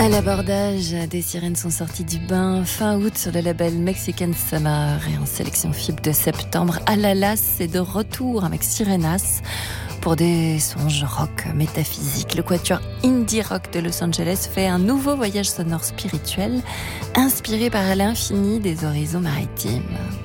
À l'abordage, des sirènes sont sorties du bain fin août sur le label Mexican Summer et en sélection FIB de septembre. Alalas est de retour avec Sirenas pour des songes rock métaphysiques. Le quatuor indie rock de Los Angeles fait un nouveau voyage sonore spirituel inspiré par l'infini des horizons maritimes.